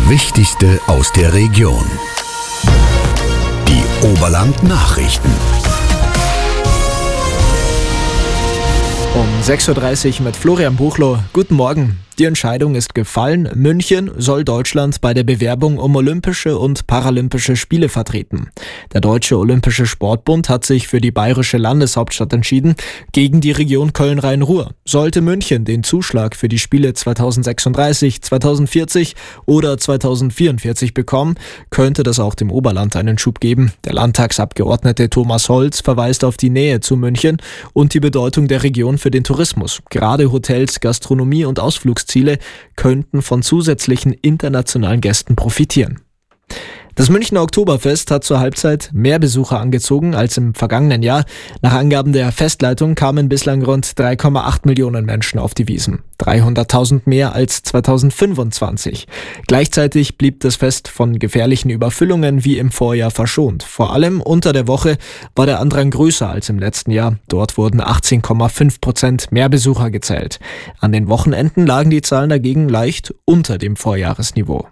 Wichtigste aus der Region. Die Oberland-Nachrichten. Um 6.30 Uhr mit Florian Buchloh. Guten Morgen. Die Entscheidung ist gefallen. München soll Deutschland bei der Bewerbung um Olympische und Paralympische Spiele vertreten. Der Deutsche Olympische Sportbund hat sich für die bayerische Landeshauptstadt entschieden, gegen die Region Köln-Rhein-Ruhr. Sollte München den Zuschlag für die Spiele 2036, 2040 oder 2044 bekommen, könnte das auch dem Oberland einen Schub geben. Der Landtagsabgeordnete Thomas Holz verweist auf die Nähe zu München und die Bedeutung der Region für den Tourismus. Gerade Hotels, Gastronomie und Ausflugsziele könnten von zusätzlichen internationalen Gästen profitieren. Das Münchner Oktoberfest hat zur Halbzeit mehr Besucher angezogen als im vergangenen Jahr. Nach Angaben der Festleitung kamen bislang rund 3,8 Millionen Menschen auf die Wiesn. 300.000 mehr als 2025. Gleichzeitig blieb das Fest von gefährlichen Überfüllungen wie im Vorjahr verschont. Vor allem unter der Woche war der Andrang größer als im letzten Jahr. Dort wurden 18,5% mehr Besucher gezählt. An den Wochenenden lagen die Zahlen dagegen leicht unter dem Vorjahresniveau.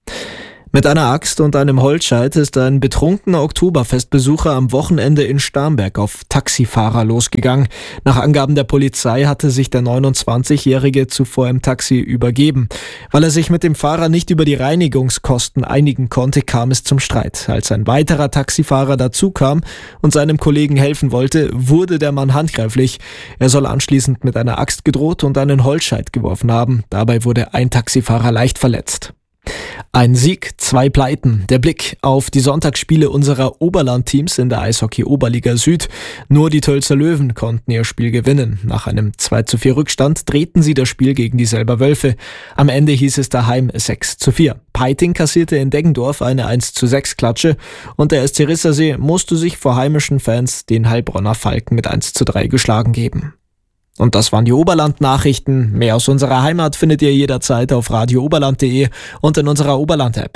Mit einer Axt und einem Holzscheit ist ein betrunkener Oktoberfestbesucher am Wochenende in Starnberg auf Taxifahrer losgegangen. Nach Angaben der Polizei hatte sich der 29-Jährige zuvor im Taxi übergeben. Weil er sich mit dem Fahrer nicht über die Reinigungskosten einigen konnte, kam es zum Streit. Als ein weiterer Taxifahrer dazukam und seinem Kollegen helfen wollte, wurde der Mann handgreiflich. Er soll anschließend mit einer Axt gedroht und einen Holzscheit geworfen haben. Dabei wurde ein Taxifahrer leicht verletzt. Ein Sieg, 2 Pleiten. Der Blick auf die Sonntagsspiele unserer Oberland-Teams in der Eishockey-Oberliga Süd. Nur die Tölzer Löwen konnten ihr Spiel gewinnen. Nach einem 2:4 Rückstand drehten sie das Spiel gegen die Selber Wölfe. Am Ende hieß es daheim 6:4. Peiting kassierte in Deggendorf eine 1:6 Klatsche und der SC Rissersee musste sich vor heimischen Fans den Heilbronner Falken mit 1:3 geschlagen geben. Und das waren die Oberland-Nachrichten. Mehr aus unserer Heimat findet ihr jederzeit auf radiooberland.de und in unserer Oberland-App.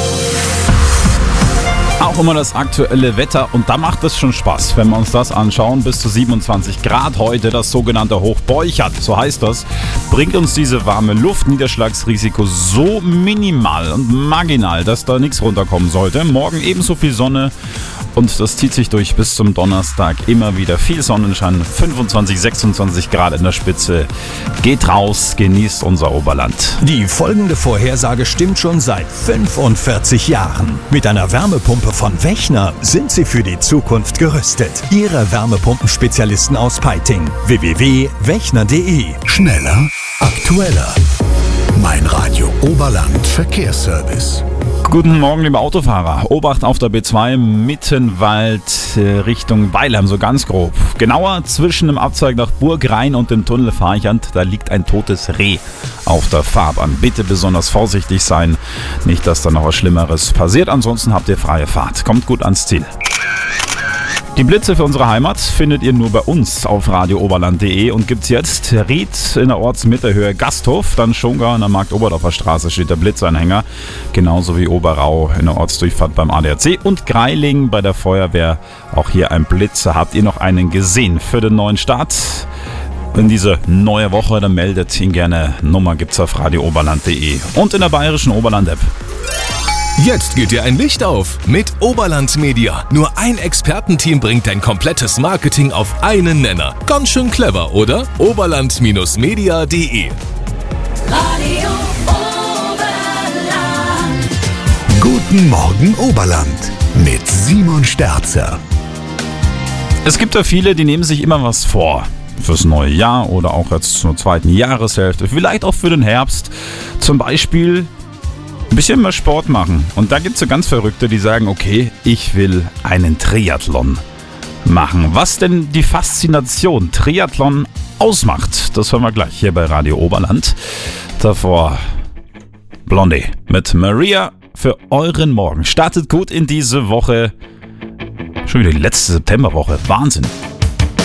Auch immer das aktuelle Wetter und da macht es schon Spaß, wenn wir uns das anschauen. Bis zu 27 Grad heute, das sogenannte Hoch Borchardt, so heißt das, bringt uns diese warme Luft, Niederschlagsrisiko so minimal und marginal, dass da nichts runterkommen sollte. Morgen ebenso viel Sonne und das zieht sich durch bis zum Donnerstag. Immer wieder viel Sonnenschein, 25, 26 Grad in der Spitze. Geht raus, genießt unser Oberland. Die folgende Vorhersage stimmt schon seit 45 Jahren. Mit einer Wärmepumpe von Wechner sind Sie für die Zukunft gerüstet. Ihre Wärmepumpenspezialisten aus Peiting. www.wechner.de. Schneller, aktueller. Mein Radio Oberland Verkehrsservice. Guten Morgen, liebe Autofahrer. Obacht auf der B2 Mittenwald Richtung Weilheim, so ganz grob. Genauer zwischen dem Abzweig nach Burgrhein und dem Tunnel Farchand, da liegt ein totes Reh auf der Fahrbahn. Bitte besonders vorsichtig sein, nicht, dass da noch was Schlimmeres passiert. Ansonsten habt ihr freie Fahrt. Kommt gut ans Ziel. Die Blitze für unsere Heimat findet ihr nur bei uns auf radiooberland.de und gibt's jetzt Ried in der Ortsmitte Höhe Gasthof, dann Schongau an der Markt-Oberdorfer Straße steht der Blitzanhänger, genauso wie Oberau in der Ortsdurchfahrt beim ADAC und Greiling bei der Feuerwehr, auch hier ein Blitz. Habt ihr noch einen gesehen für den neuen Start? In diese neue Woche, dann meldet ihn gerne. Nummer gibt's auf radiooberland.de und in der bayerischen Oberland-App. Jetzt geht dir ein Licht auf mit Oberland Media. Nur ein Expertenteam bringt dein komplettes Marketing auf einen Nenner. Ganz schön clever, oder? Oberland-media.de. Radio Oberland. Guten Morgen Oberland mit Simon Sterzer. Es gibt ja viele, die nehmen sich immer was vor. Fürs neue Jahr oder auch jetzt zur zweiten Jahreshälfte. Vielleicht auch für den Herbst. Zum Beispiel ein bisschen mehr Sport machen. Und da gibt es so ganz Verrückte, die sagen, okay, ich will einen Triathlon machen. Was denn die Faszination Triathlon ausmacht, das hören wir gleich hier bei Radio Oberland. Davor Blondie mit Maria für euren Morgen. Startet gut in diese Woche. Schon wieder die letzte Septemberwoche. Wahnsinn.